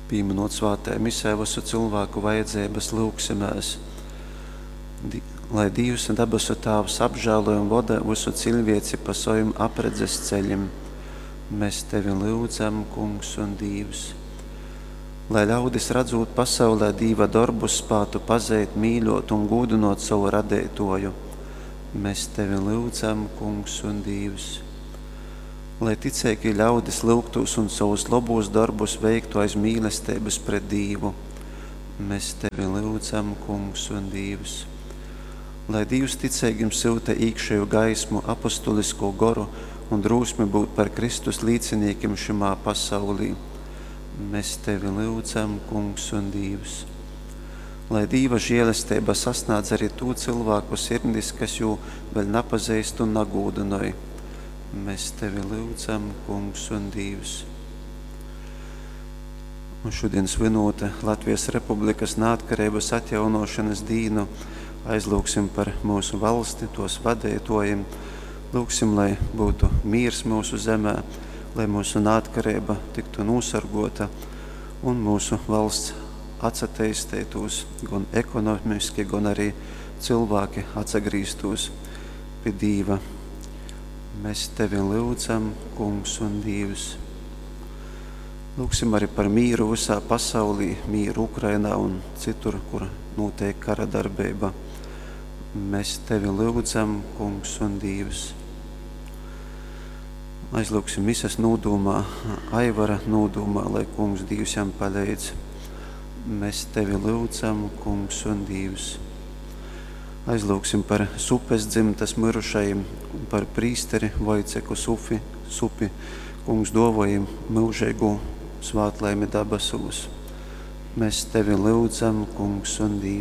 Pīminot svātē misē visu cilvēku vajadzības lūksimies. Lai Dievs debesu Tēvs apžēlo un vada visu cilvēci pa saviem apredzes ceļiem. Mēs Tevi lūdzam, Kungs un Dievs. Lai ļaudis redzot pasaulē Dieva darbus spētu pazeit, mīļot un gūdinot savu radētoju. Mēs Tevi lūdzam, Kungs un Dievs. Lai ticēki ļaudis lūgtos un savus labos darbus veiktu aiz mīlestības pret Dievu. Mēs Tevi lūdzam, Kungs un Dievs. Lai Dievs ticēgim silta iekšēju gaismu, apostulisko goru un drūsmi būt par Kristus līdziniekiem šimā pasaulī. Mēs Tevi lūdzam, Kungs un Dievs. Lai Dieva žēlastība sasniedz arī to cilvēku sirdis, kas jū vēl nepazīst un nagūdinoja. Mēs Tevi lūdzam, Kungs un Dievs. Un šodien svinot Latvijas Republikas neatkarības atjaunošanas dīnu, aizlūksim par mūsu valsti, tos vadētojiem. Lūksim, lai būtu mīrs mūsu zemē, lai mūsu neatkarība tiktu nosargota un mūsu valsts atsateistētos gan ekonomiski, gan arī cilvēki atsagrīstos pie Dieva. Mēs Tevi lūdzam, Kungs un Dievs. Lūksim arī par mīru visā pasaulī, mīru Ukrainā un citur, kur notiek kara darbība. Mēs Tevi lūdzam, Kungs un Dievs. Aizlūksim misas nūdūmā, Aivara nūdūmā, lai Kungs Dievs jām palīdz. Mēs Tevi lūdzam, Kungs un Dievs. Aizlūksim par Supes dzimtas mirušajiem un par prīsteri Vojceku Supi. Kungs dovojam mūžīgu svātlaimi dabasūs. Mēs Tevi lūdzam, Kungs un Dievs.